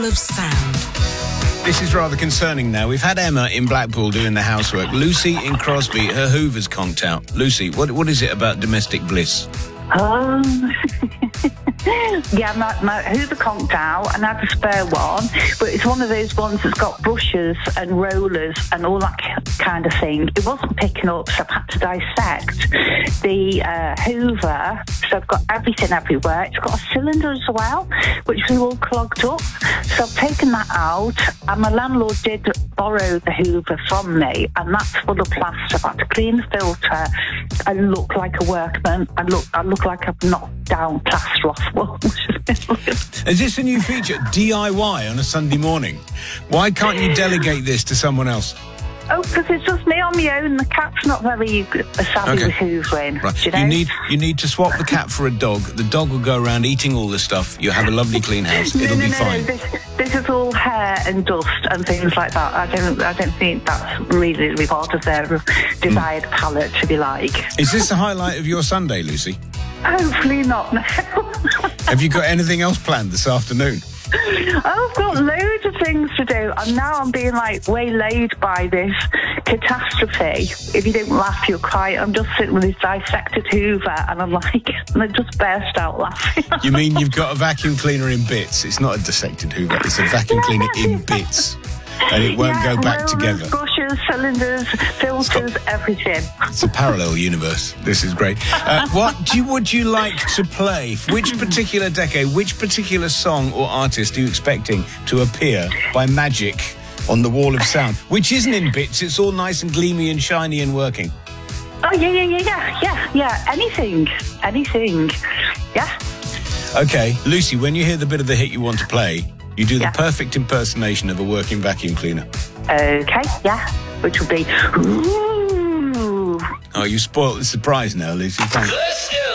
of sound. This is rather concerning now. We've had Emma in Blackpool doing the housework. Lucy in Crosby, her Hoover's conked out. Lucy, what is it about domestic bliss? Yeah, my Hoover conked out and I had a spare one, but it's one of those ones that's got brushes and rollers and all that kind of thing. It wasn't picking up, so I've had to dissect the Hoover. So I've got everything everywhere. It's got a cylinder as well, which was all clogged up. So I've taken that out, and my landlord did borrow the Hoover from me, and that's full of plaster. I've had to clean the filter and look like a workman. I look like I've knocked down plaster off walls. Is this a new feature, DIY on a Sunday morning? Why can't you delegate this to someone else? Oh, because it's just me on my own. The cat's not very savvy with hoovering. Right. You know? You need to swap the cat for a dog. The dog will go around eating all the stuff. You'll have a lovely clean house. It'll be fine. This is all hair and dust and things like that. I don't think that's really part of their desired palate, to be like. Is this the highlight of your Sunday, Lucy? Hopefully not, no. Have you got anything else planned this afternoon? I've got loads of things to do, and now I'm being waylaid by this catastrophe. If you don't laugh, you'll cry. I'm just sitting with this dissected Hoover, and and I just burst out laughing. You mean you've got a vacuum cleaner in bits? It's not a dissected Hoover, it's a vacuum cleaner in bits. And it won't go back together. Brushes, cylinders, filters, everything. It's a parallel universe. This is great. What would you like to play? Which particular decade, which particular song or artist are you expecting to appear by magic on the wall of sound? Which isn't in bits, it's all nice and gleamy and shiny and working. Oh, yeah. Anything. Yeah. Okay, Lucy, when you hear the bit of the hit you want to play, you do the perfect impersonation of a working vacuum cleaner. Okay, yeah. Which would be... Ooh. Oh, you spoiled the surprise now, Lucy. Thanks.